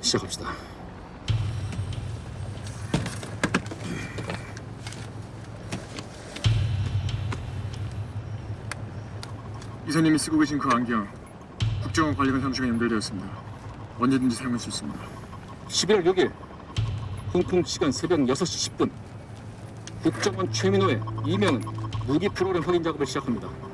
시작합시다. 이사님이 쓰고 계신 그 안경 국정원 관리관 사무실과 연결되었습니다. 언제든지 사용할 수 있습니다. 11월 6일 홍콩 시간 새벽 6시 10분 국정원 최민호의 이명은 무기 프로그램 확인 작업을 시작합니다.